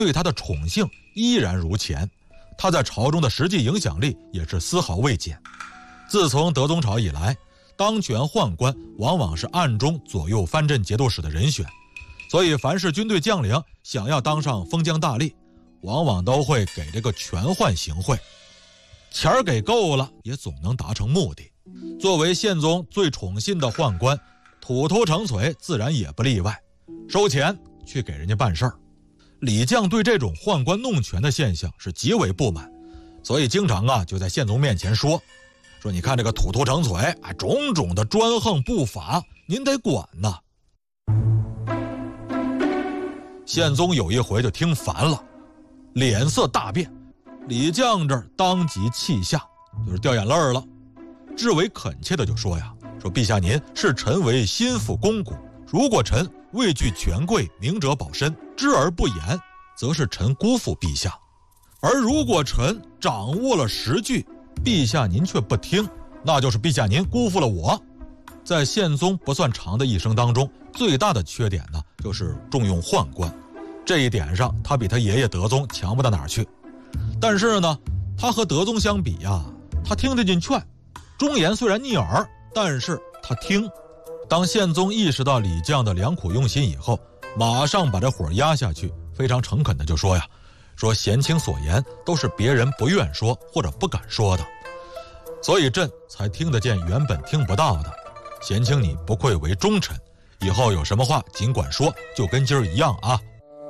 对他的宠幸依然如前，他在朝中的实际影响力也是丝毫未减。自从德宗朝以来，当权宦官往往是暗中左右藩镇节度使的人选，所以凡是军队将领想要当上封疆大吏，往往都会给这个权宦行贿，钱儿给够了也总能达成目的。作为宪宗最宠信的宦官，土突成璀自然也不例外，收钱去给人家办事儿。李绛对这种宦官弄权的现象是极为不满，所以经常就在宪宗面前说你看这个土突成璀种种的专横不法，您得管呐。宪宗有一回就听烦了，脸色大变，李绛这儿当即泣下，就是掉眼泪了，至为恳切的就说陛下您是臣为心腹肱骨，如果臣畏惧权贵，明哲保身，知而不言，则是臣辜负陛下；而如果臣掌握了实据，陛下您却不听，那就是陛下您辜负了我。在宪宗不算长的一生当中，最大的缺点呢，就是重用宦官。这一点上，他比他爷爷德宗强不到哪儿去。但是呢，他和德宗相比他听得进劝，忠言虽然逆耳，但是他听。当宪宗意识到李绛的良苦用心以后，马上把这火压下去，非常诚恳的就说贤卿所言都是别人不愿说或者不敢说的，所以朕才听得见原本听不到的。贤卿你不愧为忠臣，以后有什么话尽管说，就跟今儿一样啊。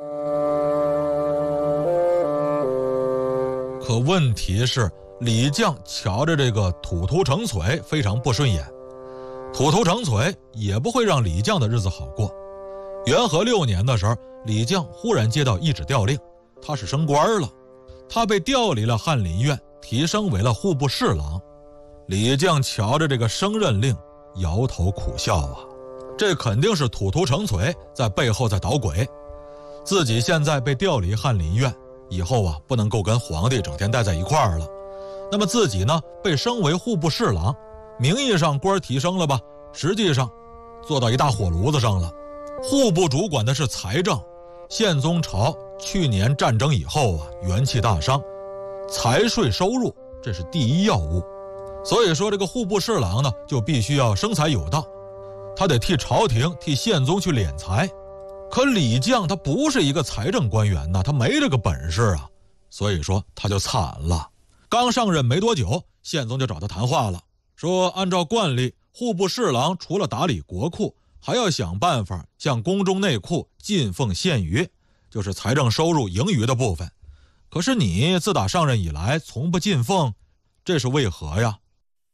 可问题是，李绛瞧着这个土突成璀非常不顺眼，土突成璀也不会让李绛的日子好过。元和6年的时候，李绛忽然接到一纸调令，他是升官了，他被调离了翰林院，提升为了户部侍郎。李绛瞧着这个升任令，摇头苦笑这肯定是土突成璀在背后在捣鬼。自己现在被调离翰林院，以后不能够跟皇帝整天待在一块儿了。那么自己呢，被升为户部侍郎，名义上官提升了吧，实际上坐到一大火炉子上了。户部主管的是财政，宪宗朝去年战争以后元气大伤，财税收入这是第一要务。所以说这个户部侍郎呢，就必须要生财有道，他得替朝廷替宪宗去敛财。可李绛他不是一个财政官员他没这个本事所以说他就惨了。刚上任没多久，宪宗就找他谈话了，说按照惯例，户部侍郎除了打理国库，还要想办法向宫中内库进奉献余，就是财政收入盈余的部分。可是你自打上任以来从不进奉，这是为何呀？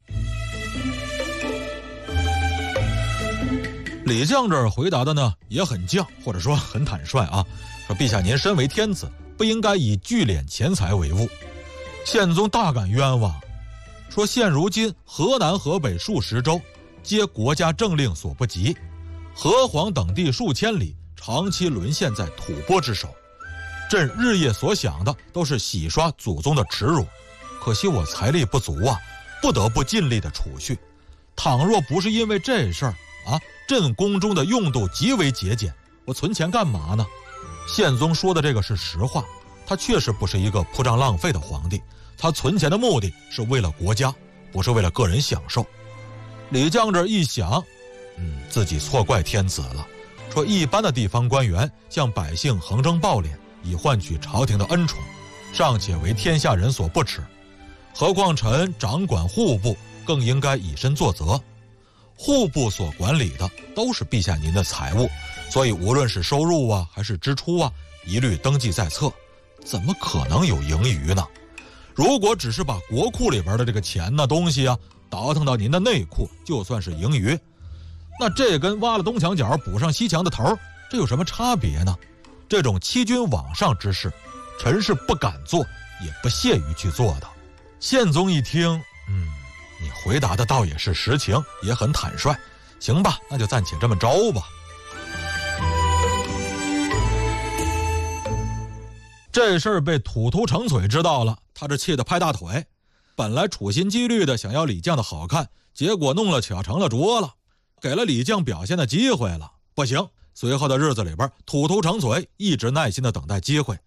李绛这儿回答的呢也很犟，或者说很坦率说陛下您身为天子，不应该以聚敛钱财为务。宪宗大感冤枉，说现如今河南河北数十州皆国家政令所不及，河黄等地数千里长期沦陷在吐蕃之手，朕日夜所想的都是洗刷祖宗的耻辱，可惜我财力不足不得不尽力的储蓄。倘若不是因为这事儿朕宫中的用度极为节俭，我存钱干嘛呢？宪宗说的这个是实话，他确实不是一个铺张浪费的皇帝，他存钱的目的是为了国家，不是为了个人享受。李绛这一想，自己错怪天子了，说一般的地方官员向百姓横征暴敛，以换取朝廷的恩宠，尚且为天下人所不齿，何况臣掌管户部，更应该以身作则。户部所管理的都是陛下您的财物，所以无论是收入还是支出一律登记在册，怎么可能有盈余呢？如果只是把国库里边的这个钱东西倒腾到您的内库，就算是盈余，那这跟挖了东墙角补上西墙的头，这有什么差别呢？这种欺君罔上之事，臣是不敢做，也不屑于去做的。宪宗一听，你回答的倒也是实情，也很坦率，行吧，那就暂且这么着吧。这事儿被土突成璀知道了，他这气得拍大腿，本来处心积虑的想要李绛的好看，结果弄了巧成了拙了，给了李绛表现的机会了，不行。随后的日子里边，土突成璀一直耐心的等待机会，